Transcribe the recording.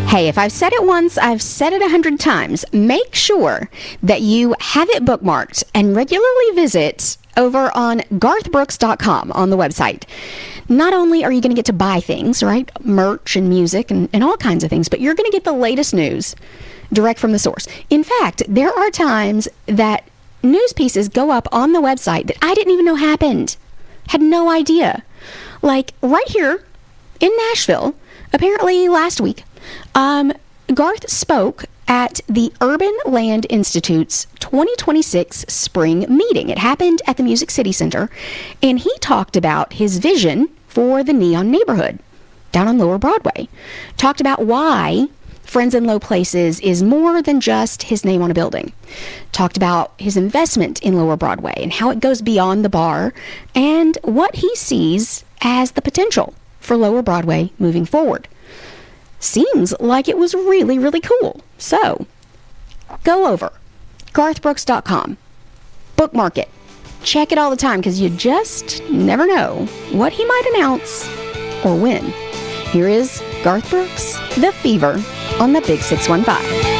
Hey, if I've said it once, I've said it 100 times. Make sure that you have it bookmarked and regularly visit over on garthbrooks.com on the website. Not only are you going to get to buy things, right? Merch and music and all kinds of things, but you're going to get the latest news direct from the source. In fact, there are times that news pieces go up on the website that I didn't even know happened. Had no idea. Like right here in Nashville, apparently last week, Garth spoke at the Urban Land Institute's 2026 spring meeting. It happened at the Music City Center, and he talked about his vision for the Neon neighborhood down on Lower Broadway. Talked about why Friends in Low Places is more than just his name on a building. Talked about his investment in Lower Broadway and how it goes beyond the bar and what he sees as the potential for Lower Broadway moving forward. Seems like it was really, really cool. So, go over garthbrooks.com, bookmark it, check it all the time because you just never know what he might announce or when. Here is Garth Brooks, The Fever, on the Big 615.